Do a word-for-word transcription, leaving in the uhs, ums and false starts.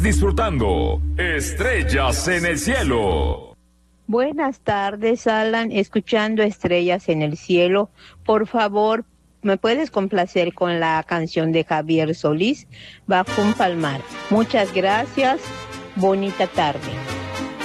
disfrutando Estrellas en el Cielo. Buenas tardes, Alan, escuchando Estrellas en el Cielo. Por favor, ¿me puedes complacer con la canción de Javier Solís, Bajo un Palmar? Muchas gracias, bonita tarde.